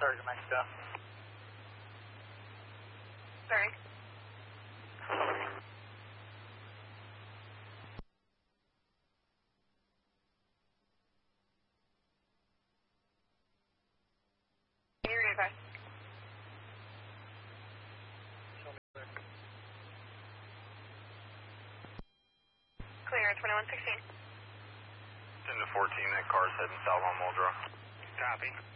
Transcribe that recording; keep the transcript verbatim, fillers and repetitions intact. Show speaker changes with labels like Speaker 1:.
Speaker 1: Sergeant Mexico.
Speaker 2: Sorry. You're advised. Clear, twenty-one sixteen.
Speaker 3: ten to fourteen, that car's heading south on Muldrow.
Speaker 4: Copy.